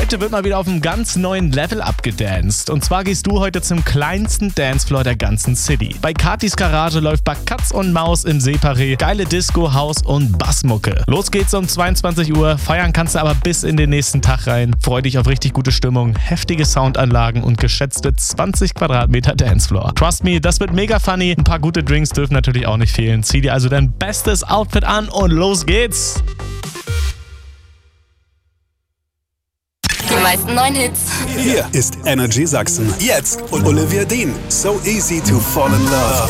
Heute wird mal wieder auf einem ganz neuen Level abgedanced. Und zwar gehst du heute zum kleinsten Dancefloor der ganzen City. Bei Katis Garage läuft bei Katz und Maus im Separé geile Disco, House und Bassmucke. Los geht's um 22 Uhr, feiern kannst du aber bis in den nächsten Tag rein. Freu dich auf richtig gute Stimmung, heftige Soundanlagen und geschätzte 20 Quadratmeter Dancefloor. Trust me, das wird mega funny. Ein paar gute Drinks dürfen natürlich auch nicht fehlen. Zieh dir also dein bestes Outfit an und los geht's! Die meisten neuen Hits. Hier ist Energy Sachsen. Jetzt und Olivia Dean. So easy to fall in love.